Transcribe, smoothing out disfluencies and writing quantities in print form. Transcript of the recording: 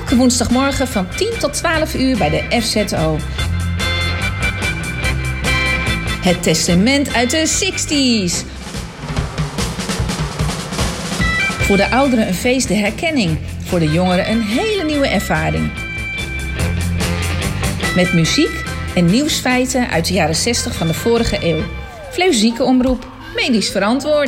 Elke woensdagmorgen van 10 tot 12 uur bij de FZO. Het testament uit de 60's. Voor de ouderen een feest der herkenning. Voor de jongeren een hele nieuwe ervaring. Met muziek en nieuwsfeiten uit de jaren 60 van de vorige eeuw. Fleuzieke omroep, medisch verantwoord.